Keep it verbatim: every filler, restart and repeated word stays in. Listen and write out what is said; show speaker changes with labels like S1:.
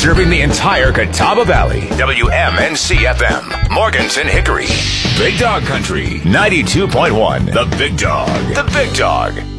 S1: Serving the entire Catawba Valley. W M N C F M. Morganton Hickory. Big Dog Country. ninety-two point one. The Big Dog. The Big Dog.